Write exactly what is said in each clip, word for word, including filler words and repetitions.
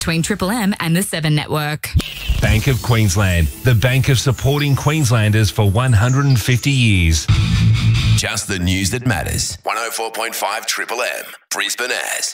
between Triple M and the Seven Network. Bank of Queensland, the bank of supporting Queenslanders for one hundred fifty years. Just the news that matters. one oh four point five Triple M, Brisbane As.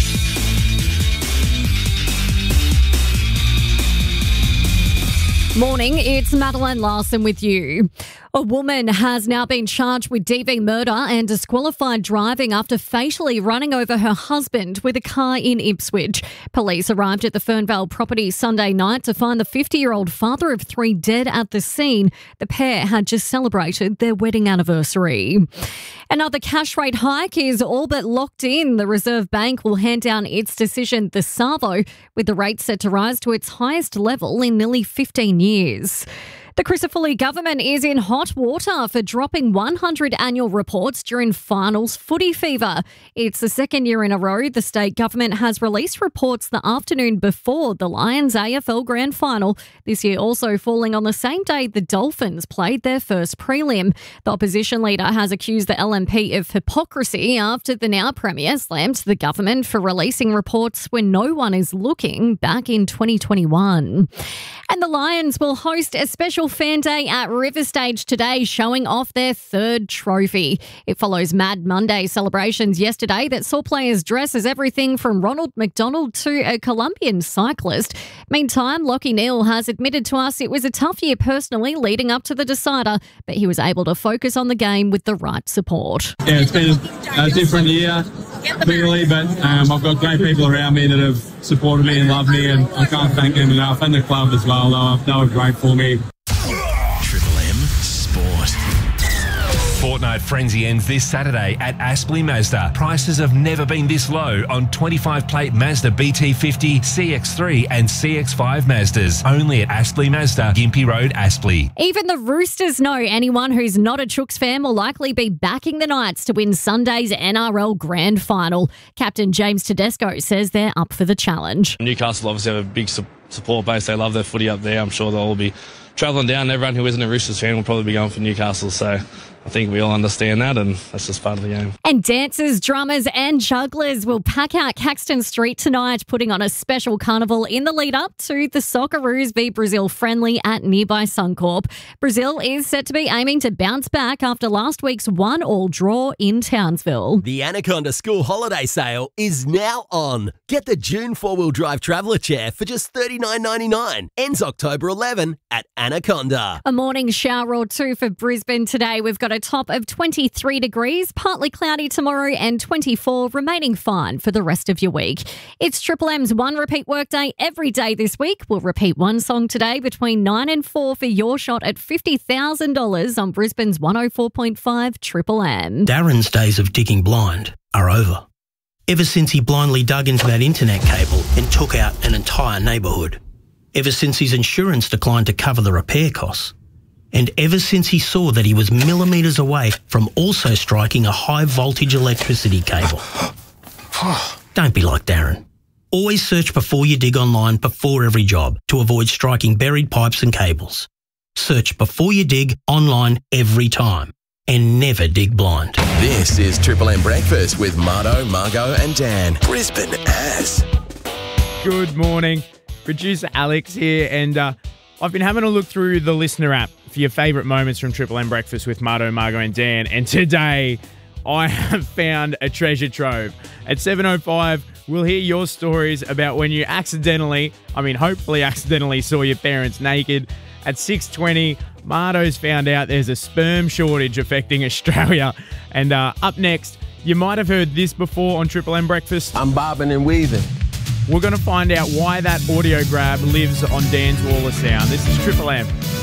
Morning, it's Madeline Larson with you. A woman has now been charged with D V murder and disqualified driving after fatally running over her husband with a car in Ipswich. Police arrived at the Fernvale property Sunday night to find the fifty-year-old father of three dead at the scene. The pair had just celebrated their wedding anniversary. Another cash rate hike is all but locked in. The Reserve Bank will hand down its decision this Savo, with the rate set to rise to its highest level in nearly fifteen years. The Crisafulli government is in hot water for dropping one hundred annual reports during finals footy fever. It's the second year in a row the state government has released reports the afternoon before the Lions A F L Grand Final, this year also falling on the same day the Dolphins played their first prelim. The opposition leader has accused the L N P of hypocrisy after the now Premier slammed the government for releasing reports when no one is looking back in twenty twenty-one. And the Lions will host a special fan day at River Stage today, showing off their third trophy. It follows Mad Monday celebrations yesterday that saw players dress as everything from Ronald McDonald to a Colombian cyclist. Meantime, Lachie Neale has admitted to us it was a tough year personally leading up to the decider, but he was able to focus on the game with the right support. Yeah, it's been a, a different year, clearly, but um, I've got great people around me that have supported me and loved me, and I can't thank them enough, and the club as well. They were great for me. Triple M Sport. Fortnight Frenzy ends this Saturday at Aspley Mazda. Prices have never been this low on twenty-five plate Mazda B T fifty, C X three and C X five Mazdas. Only at Aspley Mazda, Gympie Road, Aspley. Even the Roosters know anyone who's not a Chooks fan will likely be backing the Knights to win Sunday's N R L Grand Final. Captain James Tedesco says they're up for the challenge. Newcastle obviously have a big su- support base. They love their footy up there. I'm sure they'll all be travelling down. Everyone who isn't a Roosters fan will probably be going for Newcastle, so I think we all understand that, and that's just part of the game. And dancers, drummers and jugglers will pack out Caxton Street tonight, putting on a special carnival in the lead up to the Socceroos v Brazil friendly at nearby Suncorp. Brazil is set to be aiming to bounce back after last week's one-all draw in Townsville. The Anaconda School Holiday Sale is now on. Get the June four-wheel drive traveller chair for just thirty-nine ninety-nine. Ends October eleventh at Anaconda. A morning shower or two for Brisbane today. We've got a top of twenty-three degrees, partly cloudy tomorrow and twenty-four, remaining fine for the rest of your week. It's Triple M's one repeat workday every day this week. We'll repeat one song today between nine and four for your shot at fifty thousand dollars on Brisbane's one oh four point five Triple M. Darren's days of digging blind are over. Ever since he blindly dug into that internet cable and took out an entire neighbourhood. Ever since his insurance declined to cover the repair costs. And ever since he saw that he was millimetres away from also striking a high-voltage electricity cable. Don't be like Darren. Always search before you dig online before every job to avoid striking buried pipes and cables. Search before you dig online every time. And never dig blind. This is Triple M Breakfast with Marto, Margot and Dan. Brisbane As. Good morning. Producer Alex here, and uh, I've been having a look through the listener app for your favourite moments from Triple M Breakfast with Marto, Margot and Dan, and today I have found a treasure trove. At seven oh five, we'll hear your stories about when you accidentally, I mean hopefully accidentally, saw your parents naked. At six twenty, Marto's found out there's a sperm shortage affecting Australia. And uh, up next, you might have heard this before on Triple M Breakfast. I'm bobbing and weaving. We're going to find out why that audio grab lives on Dan's Wall of Sound. This is Triple M.